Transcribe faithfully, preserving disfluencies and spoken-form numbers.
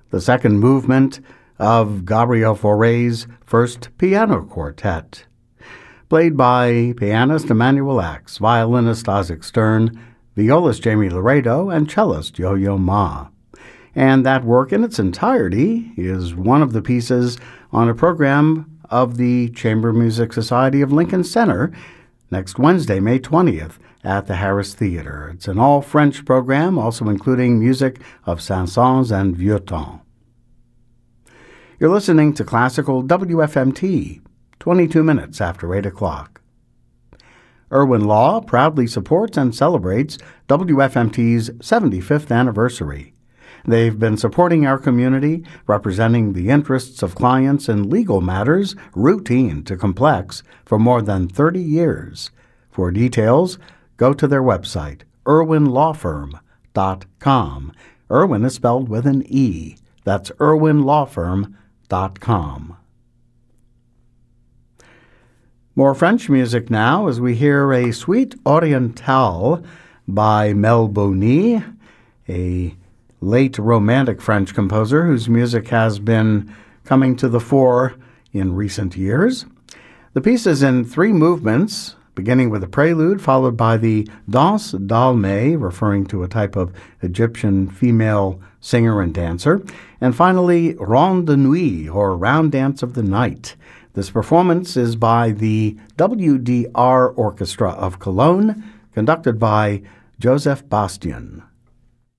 the second movement of Gabriel Fauré's first piano quartet, played by pianist Emmanuel Ax, violinist Isaac Stern, violist Jamie Laredo, and cellist Yo-Yo Ma. And that work in its entirety is one of the pieces on a program of the Chamber Music Society of Lincoln Center next Wednesday, May twentieth, at the Harris Theater. It's an all-French program, also including music of Saint-Saëns and Vieuxtemps. You're listening to Classical W F M T, twenty-two minutes after eight o'clock. Irwin Law proudly supports and celebrates W F M T's seventy-fifth anniversary. They've been supporting our community, representing the interests of clients in legal matters, routine to complex, for more than thirty years. For details, go to their website, irwin law firm dot com. Irwin is spelled with an E. That's irwin law firm dot com. More French music now as we hear a Suite Orientale by Mel Boni, a late Romantic French composer whose music has been coming to the fore in recent years. The piece is in three movements, beginning with a prelude, followed by the Danse d'Almay, referring to a type of Egyptian female singer and dancer, and finally Ronde de Nuit, or Round Dance of the Night. This performance is by the W D R Orchestra of Cologne, conducted by Joseph Bastian.